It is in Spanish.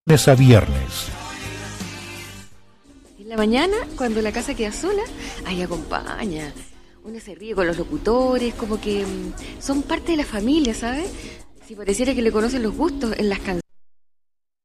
lunes a viernes. En la mañana, cuando la casa queda sola, ahí acompaña. Uno se ríe con los locutores, como que son parte de la familia, ¿sabes? Si pareciera que le conocen los gustos en las canciones.